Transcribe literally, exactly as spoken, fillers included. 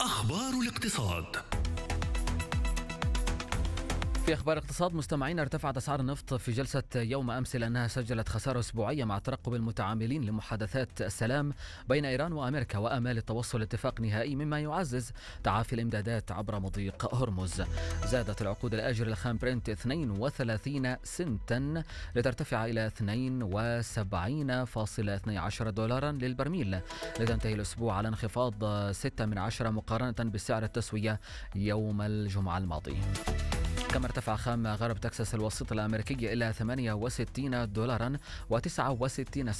أخبار الاقتصاد. في أخبار الاقتصاد مستمعين، ارتفعت أسعار النفط في جلسة يوم أمس لأنها سجلت خسارة أسبوعية مع ترقب المتعاملين لمحادثات السلام بين إيران وأمريكا وآمال التوصل لاتفاق نهائي مما يعزز تعافي الإمدادات عبر مضيق هرمز. زادت العقود الآجل الخام برنت اثنين وثلاثين سنتا لترتفع إلى اثنين وسبعين فاصلة اثني عشر دولارا للبرميل لتنتهي الأسبوع على انخفاض ستة من عشرة مقارنة بسعر التسوية يوم الجمعة الماضي. كما ارتفع خام غرب تكساس الوسيط الأمريكي إلى ثمانية وستين دولارا وتسعة وستين